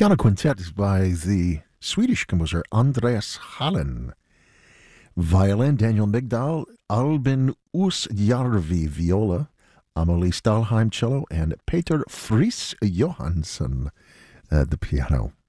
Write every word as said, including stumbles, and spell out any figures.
piano quintet by the Swedish composer Andreas Hallen. Violin, Daniel Migdal, Albin Oosjärvi, viola, Amelie Stahlheim, cello, and Peter Fries Johansson, uh, the piano.